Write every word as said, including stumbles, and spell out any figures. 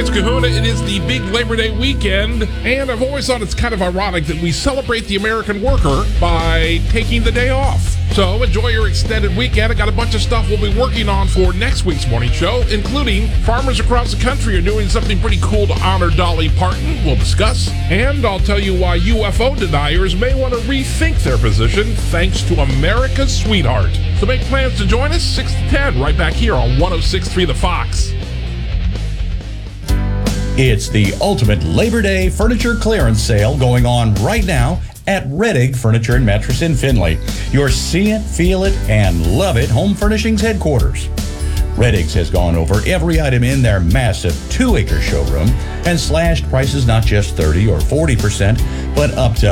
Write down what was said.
it's Kahuna. It is the big Labor Day weekend, and I've always thought it's kind of ironic that we celebrate the American worker by taking the day off. So enjoy your extended weekend. I got a bunch of stuff we'll be working on for next week's morning show, including farmers across the country are doing something pretty cool to honor Dolly Parton. We'll discuss. And I'll tell you why U F O deniers may want to rethink their position thanks to America's sweetheart. So make plans to join us six to ten right back here on one oh six point three The Fox. It's the ultimate Labor Day furniture clearance sale going on right now at Rettig Furniture and Mattress in Findlay, your see it, feel it, and love it home furnishings headquarters. Rettig's has gone over every item in their massive two-acre showroom and slashed prices not just thirty or forty percent, but up to